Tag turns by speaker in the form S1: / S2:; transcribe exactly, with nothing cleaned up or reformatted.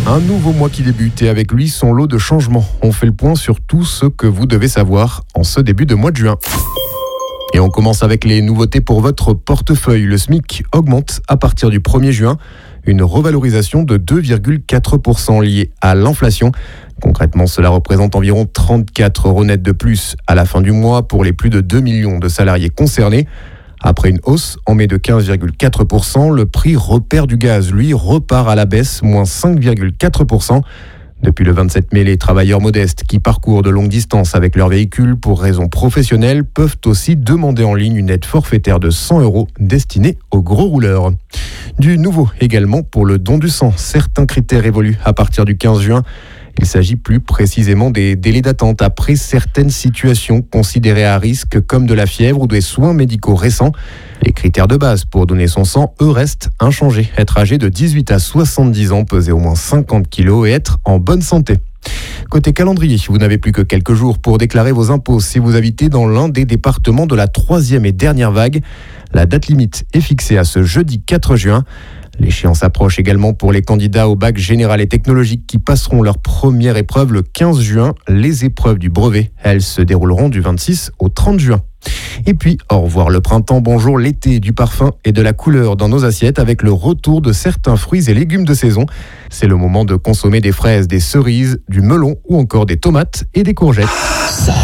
S1: Un nouveau mois qui débute et avec lui son lot de changements. On fait le point sur tout ce que vous devez savoir en ce début de mois de juin. Et on commence avec les nouveautés pour votre portefeuille. Le SMIC augmente à partir du premier juin. Une revalorisation de deux virgule quatre pour cent liée à l'inflation. Concrètement, cela représente environ trente-quatre euros net de plus à la fin du mois pour les plus de deux millions de salariés concernés. Après une hausse en mai de quinze virgule quatre pour cent, le prix repère du gaz, lui, repart à la baisse, moins cinq virgule quatre pour cent. Depuis le vingt-sept mai, les travailleurs modestes qui parcourent de longues distances avec leur véhicule pour raisons professionnelles peuvent aussi demander en ligne une aide forfaitaire de cent euros destinée aux gros rouleurs. Du nouveau également pour le don du sang. Certains critères évoluent à partir du quinze juin. Il s'agit plus précisément des délais d'attente après certaines situations considérées à risque comme de la fièvre ou des soins médicaux récents. Les critères de base pour donner son sang, eux, restent inchangés. Être âgé de dix-huit à soixante-dix ans, peser au moins cinquante kilos et être en bonne santé. Côté calendrier, vous n'avez plus que quelques jours pour déclarer vos impôts si vous habitez dans l'un des départements de la troisième et dernière vague. La date limite est fixée à ce jeudi quatre juin. L'échéance approche également pour les candidats au bac général et technologique qui passeront leur première épreuve le quinze juin. Les épreuves du brevet, elles se dérouleront du vingt-six au trente juin. Et puis, au revoir le printemps, bonjour l'été, du parfum et de la couleur dans nos assiettes avec le retour de certains fruits et légumes de saison. C'est le moment de consommer des fraises, des cerises, du melon ou encore des tomates et des courgettes.